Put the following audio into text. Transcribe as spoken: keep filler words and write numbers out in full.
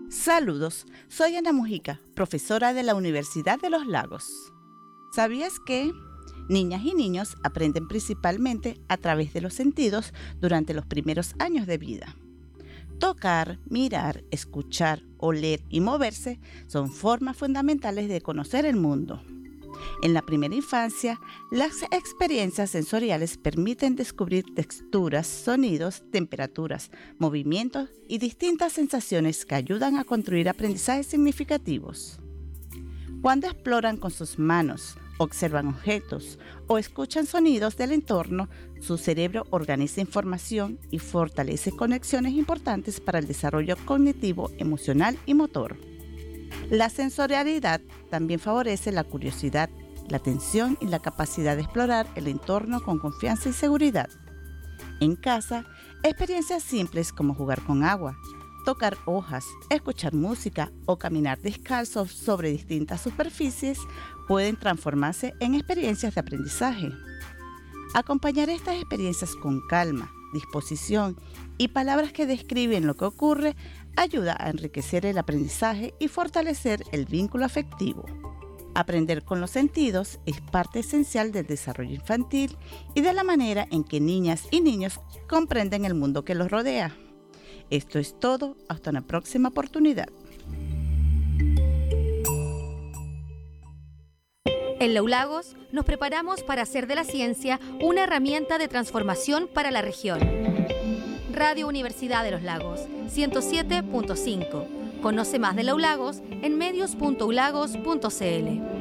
Saludos, soy Ana Mujica, profesora de la Universidad de los Lagos. ¿Sabías que niñas y niños aprenden principalmente a través de los sentidos durante los primeros años de vida? Tocar, mirar, escuchar, oler y moverse son formas fundamentales de conocer el mundo. En la primera infancia, las experiencias sensoriales permiten descubrir texturas, sonidos, temperaturas, movimientos y distintas sensaciones que ayudan a construir aprendizajes significativos. Cuando exploran con sus manos, observan objetos o escuchan sonidos del entorno, su cerebro organiza información y fortalece conexiones importantes para el desarrollo cognitivo, emocional y motor. La sensorialidad también favorece la curiosidad, la atención y la capacidad de explorar el entorno con confianza y seguridad. En casa, experiencias simples como jugar con agua, tocar hojas, escuchar música o caminar descalzos sobre distintas superficies pueden transformarse en experiencias de aprendizaje. Acompañar estas experiencias con calma, disposición y palabras que describen lo que ocurre ayuda a enriquecer el aprendizaje y fortalecer el vínculo afectivo. Aprender con los sentidos es parte esencial del desarrollo infantil y de la manera en que niñas y niños comprenden el mundo que los rodea. Esto es todo, hasta una próxima oportunidad. En Laulagos nos preparamos para hacer de la ciencia una herramienta de transformación para la región. Radio Universidad de los Lagos, ciento siete punto cinco. Conoce más de Laulagos en medios punto ulagos punto c l.